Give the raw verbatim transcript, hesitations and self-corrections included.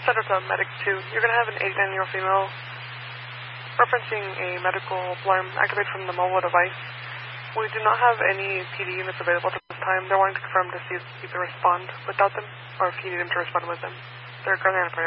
set up a medic two. You're going to have an eighty-nine-year-old female referencing a medical alarm activated from the mobile device. We do not have any P D units available at this time. They're wanting to confirm to see if you can respond without them or if you need them to respond with them. They're currently on a priority.